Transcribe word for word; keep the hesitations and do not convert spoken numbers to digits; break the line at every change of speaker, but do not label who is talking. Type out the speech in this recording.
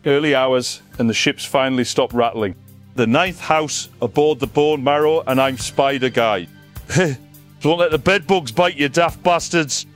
Early hours, and the ships finally stop rattling. The ninth house aboard the Bone Marrow, and I'm Spider Guy. Don't let the bedbugs bite you, daft bastards.